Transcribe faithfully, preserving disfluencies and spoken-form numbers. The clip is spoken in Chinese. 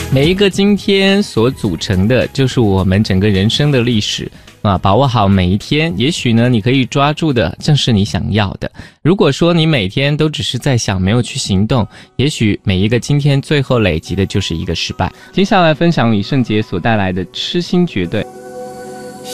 每一个今天所组成的就是我们整个人生的历史啊，把握好每一天，也许呢你可以抓住的正是你想要的。如果说你每天都只是在想，没有去行动，也许每一个今天最后累积的就是一个失败。接下来分享李圣杰所带来的痴心绝对。